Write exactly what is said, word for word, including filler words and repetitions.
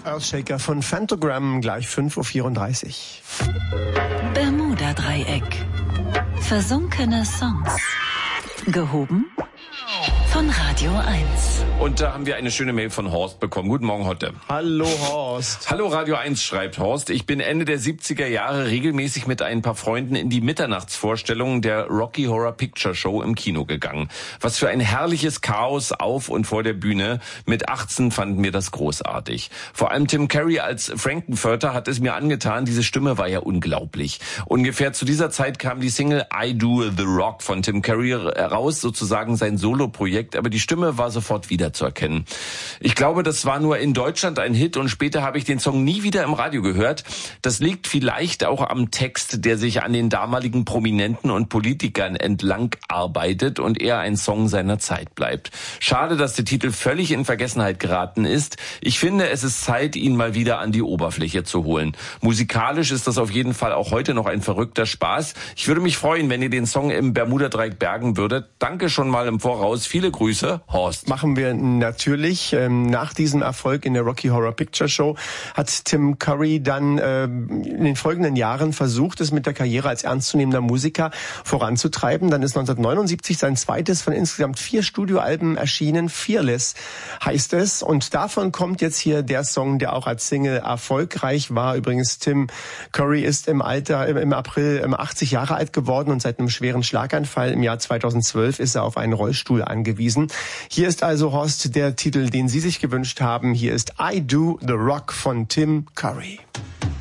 Earthshaker von Phantogram, gleich fünf Uhr vierunddreißig. Bermuda-Dreieck. Versunkene Songs. Gehoben von Radio eins. Und da haben wir eine schöne Mail von Horst bekommen. Guten Morgen, Hotte. Hallo, Horst. Hallo, Radio eins, schreibt Horst. Ich bin Ende der siebziger Jahre regelmäßig mit ein paar Freunden in die Mitternachtsvorstellung der Rocky Horror Picture Show im Kino gegangen. Was für ein herrliches Chaos auf und vor der Bühne. Mit achtzehn fanden wir das großartig. Vor allem Tim Curry als Frankenfurter hat es mir angetan. Diese Stimme war ja unglaublich. Ungefähr zu dieser Zeit kam die Single I Do The Rock von Tim Curry raus, sozusagen sein Soloprojekt. Aber die Stimme war sofort wieder zu erkennen. Ich glaube, das war nur in Deutschland ein Hit und später habe ich den Song nie wieder im Radio gehört. Das liegt vielleicht auch am Text, der sich an den damaligen Prominenten und Politikern entlang arbeitet und eher ein Song seiner Zeit bleibt. Schade, dass der Titel völlig in Vergessenheit geraten ist. Ich finde, es ist Zeit, ihn mal wieder an die Oberfläche zu holen. Musikalisch ist das auf jeden Fall auch heute noch ein verrückter Spaß. Ich würde mich freuen, wenn ihr den Song im Bermuda-Dreieck bergen würdet. Danke schon mal im Voraus. Viele Grüße, Horst. Machen wir natürlich. Nach diesem Erfolg in der Rocky Horror Picture Show hat Tim Curry dann in den folgenden Jahren versucht, es mit der Karriere als ernstzunehmender Musiker voranzutreiben. Dann ist neunzehnhundertneunundsiebzig sein zweites von insgesamt vier Studioalben erschienen. Fearless heißt es. Und davon kommt jetzt hier der Song, der auch als Single erfolgreich war. Übrigens, Tim Curry ist im Alter, im April achtzig Jahre alt geworden und seit einem schweren Schlaganfall im Jahr zweitausendzwölf ist er auf einen Rollstuhl angewiesen. Hier ist also, Horst, der Titel, den Sie sich gewünscht haben. Hier ist I Do The Rock von Tim Curry.